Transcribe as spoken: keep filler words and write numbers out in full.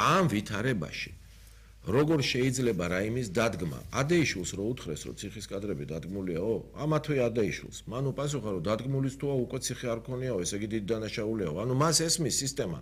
ამ ვითარებაში როგორ შეიძლება რაიმის დადგმა ადეიშულს რო უთხრეს რომ ციხის კადრები დადგმულიაო ამათვე ადეიშულს მან უპასუხა რომ დადგმულის თუა უკვე ციხე არ ქონიაო ესე იგი დიდი დანაშაულიაო ანუ მას ესმის სისტემა